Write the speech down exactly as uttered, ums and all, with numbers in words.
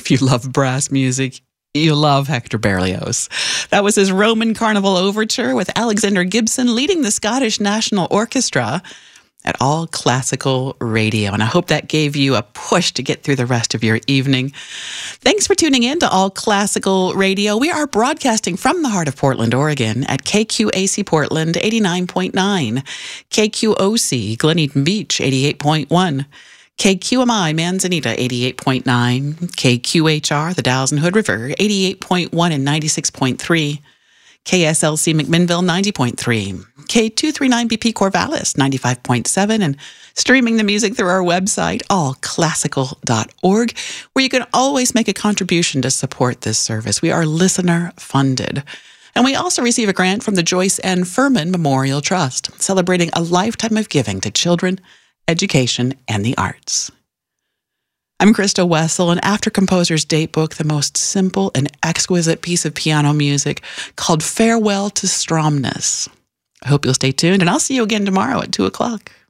if you love brass music, you love Hector Berlioz. That was his Roman Carnival Overture with Alexander Gibson leading the Scottish National Orchestra at All Classical Radio. And I hope that gave you a push to get through the rest of your evening. Thanks for tuning in to All Classical Radio. We are broadcasting from the heart of Portland, Oregon at K Q A C Portland eighty-nine point nine, K Q O C Glen Eden Beach eighty-eight point one, K Q M I Manzanita eighty-eight point nine, K Q H R the Dalles and Hood River eighty-eight point one and ninety-six point three, K S L C McMinnville ninety point three, K two thirty-nine B P Corvallis ninety-five point seven, and streaming the music through our website, all classical dot org, where you can always make a contribution to support this service. We are listener funded. And we also receive a grant from the Joyce N. Furman Memorial Trust, celebrating a lifetime of giving to children, education, and the arts. I'm Krista Wessel, and after Composer's Datebook, the most simple and exquisite piece of piano music called Farewell to Stromness. I hope you'll stay tuned, and I'll see you again tomorrow at two o'clock.